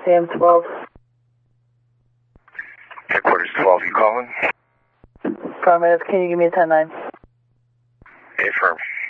Sam 12. Headquarters 12, you calling? Affirmative. Can you give me a 10-9? Affirm.